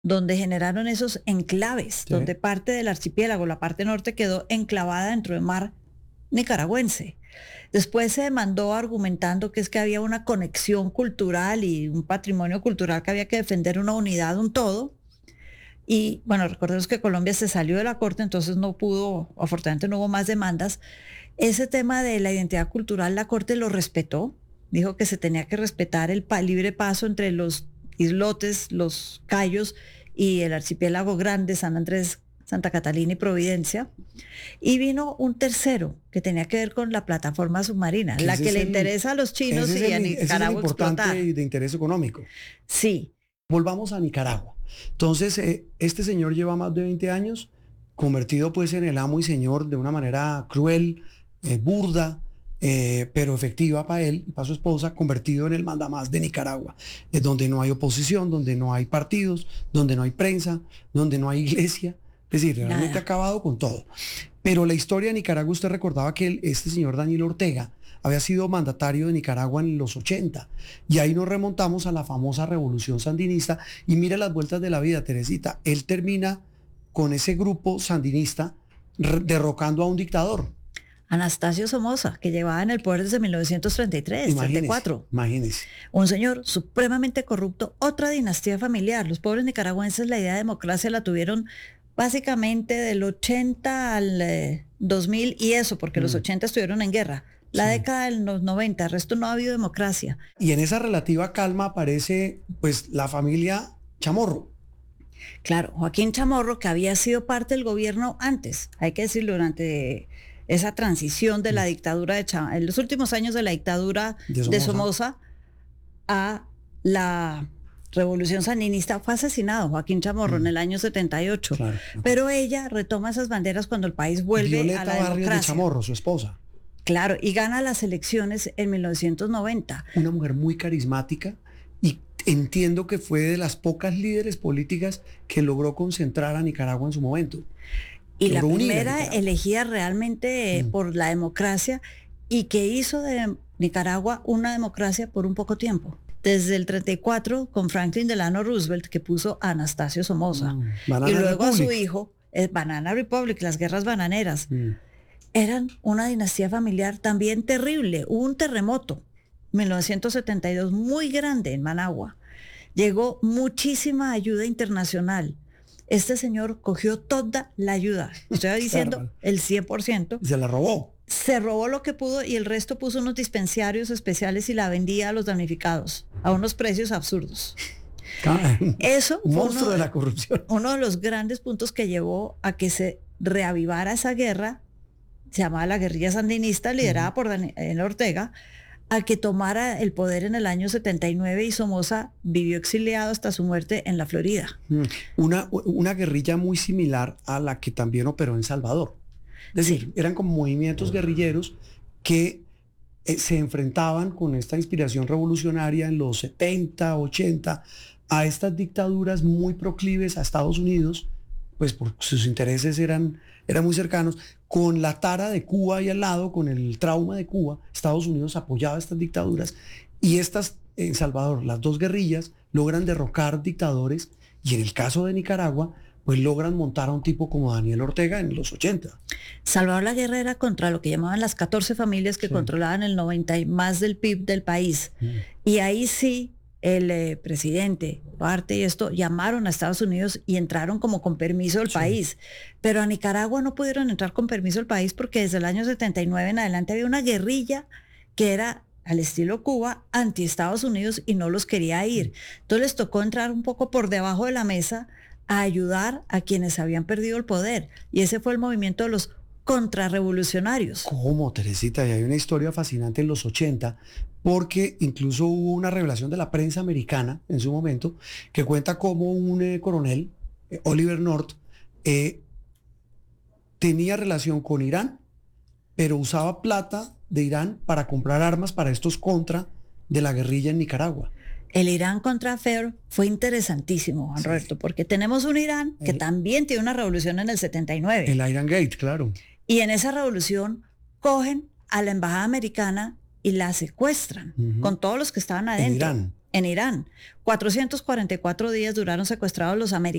donde generaron esos enclaves, Sí. donde parte del archipiélago, la parte norte, quedó enclavada dentro del mar nicaragüense. Después se demandó argumentando que es que había una conexión cultural y un patrimonio cultural que había que defender, una unidad, un todo. Y bueno, recordemos que Colombia se salió de la corte, entonces no pudo, afortunadamente no hubo más demandas. Ese tema de la identidad cultural, la corte lo respetó, dijo que se tenía que respetar el libre paso entre los islotes, los cayos y el archipiélago grande, San Andrés, Santa Catalina y Providencia. Y vino un tercero que tenía que ver con la plataforma submarina, Que la ese que es le el, interesa a los chinos ese es y a ese es el Nicaragua importante explotar. y de interés económico. Sí, Volvamos a Nicaragua. Entonces, este señor lleva más de 20 años convertido pues en el amo y señor de una manera cruel, burda, pero efectiva para él y para su esposa, convertido en el mandamás de Nicaragua, donde no hay oposición, donde no hay partidos, donde no hay prensa, donde no hay iglesia. Es decir, realmente ha nada. acabado con todo. Pero la historia de Nicaragua, usted recordaba que este señor Daniel Ortega había sido mandatario de Nicaragua en los 80. Y ahí nos remontamos a la famosa revolución sandinista. Y mira las vueltas de la vida, Teresita. Él termina con ese grupo sandinista derrocando a un dictador. Anastasio Somoza, que llevaba en el poder desde 1933, Imagínese, 34. imagínese. Un señor supremamente corrupto, otra dinastía familiar. Los pobres nicaragüenses la idea de democracia la tuvieron básicamente del 80 al 2000 y eso, porque los 80 estuvieron en guerra. La Sí. década de los 90, el resto no ha habido democracia. Y en esa relativa calma aparece pues la familia Chamorro. Claro, Joaquín Chamorro, que había sido parte del gobierno antes, hay que decirlo, durante esa transición de la dictadura en los últimos años de la dictadura De de Somoza. Somoza a la revolución sandinista, fue asesinado Joaquín Chamorro en el año 78. Claro. Pero ella retoma esas banderas cuando el país vuelve a Violeta la Barrios de democracia. Chamorro, su esposa. Claro, y gana las elecciones en 1990. Una mujer muy carismática y entiendo que fue de las pocas líderes políticas que logró concentrar a Nicaragua en su momento. Y la Logró unir a primera Nicaragua. elegida realmente por la democracia y que hizo de Nicaragua una democracia por un poco tiempo. Desde el 34 con Franklin Delano Roosevelt, que puso a Anastasio Somoza, Banana y luego a su Republic. hijo, Banana Republic, las guerras bananeras. Mm. Eran una dinastía familiar también terrible. Hubo un terremoto, 1972, muy grande en Managua. Llegó muchísima ayuda internacional. Este señor cogió toda la ayuda, estoy diciendo Bárbaro. el 100%, Y se la robó. se robó lo que pudo y el resto puso unos dispensarios especiales y la vendía a los damnificados a unos precios absurdos. Eso Un fue monstruo de la corrupción. uno de los grandes puntos que llevó a que se reavivara esa guerra, se llamaba la guerrilla sandinista, liderada por Daniel Ortega, a que tomara el poder en el año 79 y Somoza vivió exiliado hasta su muerte en la Florida. Una guerrilla muy similar a la que también operó en Salvador. Es decir, Sí. eran como movimientos guerrilleros que se enfrentaban con esta inspiración revolucionaria en los 70, 80, a estas dictaduras muy proclives a Estados Unidos, pues por sus intereses eran muy cercanos, con la tara de Cuba ahí al lado, con el trauma de Cuba. Estados Unidos apoyaba estas dictaduras y estas, en Salvador, las dos guerrillas logran derrocar dictadores y en el caso de Nicaragua, pues logran montar a un tipo como Daniel Ortega en los 80. Salvador la guerra era contra lo que llamaban las 14 familias que Sí. controlaban el 90 y más del PIB del país. Y ahí sí el presidente Duarte y esto llamaron a Estados Unidos y entraron como con permiso del país. Pero a Nicaragua no pudieron entrar con permiso del país porque desde el año 79 en adelante había una guerrilla que era al estilo Cuba, anti Estados Unidos y no los quería ir. Entonces les tocó entrar un poco por debajo de la mesa a ayudar a quienes habían perdido el poder. Y ese fue el movimiento de los contrarrevolucionarios. ¿Cómo, Teresita? Y hay una historia fascinante en los 80, porque incluso hubo una revelación de la prensa americana en su momento, que cuenta cómo un coronel, Oliver North, tenía relación con Irán, pero usaba plata de Irán para comprar armas para estos contra de la guerrilla en Nicaragua. El Irán contra Affair fue interesantísimo, Juan Roberto, porque tenemos un Irán que también tiene una revolución en el 79. El Iran Gate, claro. Y en esa revolución cogen a la embajada americana y la secuestran con todos los que estaban adentro. Irán. en Irán. 444 días duraron secuestrados los americanos